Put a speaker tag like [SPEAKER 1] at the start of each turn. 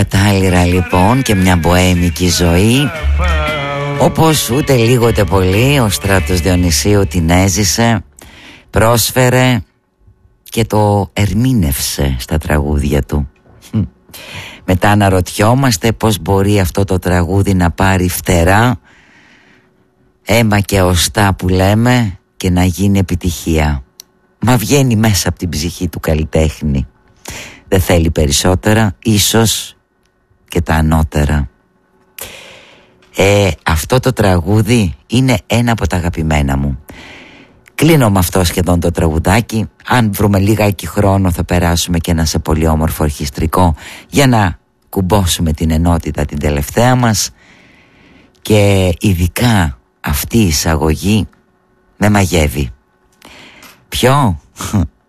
[SPEAKER 1] Κατάληρα λοιπόν και μια μποέμικη ζωή, όπως ούτε λίγο ούτε πολύ ο Στράτος Διονυσίου την έζησε, πρόσφερε και το ερμήνευσε στα τραγούδια του. Μετά αναρωτιόμαστε πώς μπορεί αυτό το τραγούδι να πάρει φτερά, αίμα και οστά που λέμε, και να γίνει επιτυχία. Μα βγαίνει μέσα από την ψυχή του καλλιτέχνη. Δεν θέλει περισσότερα, ίσως και τα ανώτερα. Αυτό το τραγούδι είναι ένα από τα αγαπημένα μου. Κλείνω με αυτό σχεδόν το τραγουδάκι. Αν βρούμε λιγάκι χρόνο θα περάσουμε και ένα σε πολύ όμορφο ορχιστρικό για να κουμπώσουμε την ενότητα την τελευταία μας. Και ειδικά αυτή η εισαγωγή με μαγεύει. Ποιο?